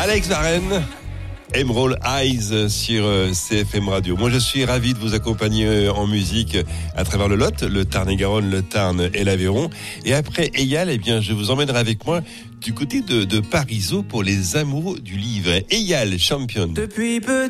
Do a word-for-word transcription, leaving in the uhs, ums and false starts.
Alex Varenne, Emerald Eyes sur C F M Radio. Moi, je suis ravi de vous accompagner en musique à travers le Lot, le Tarn-et-Garonne, le Tarn et l'Aveyron. Et après Eyal, eh bien, je vous emmènerai avec moi du côté de, de Parisot pour les amoureux du livre. Eyal, champion. Depuis peu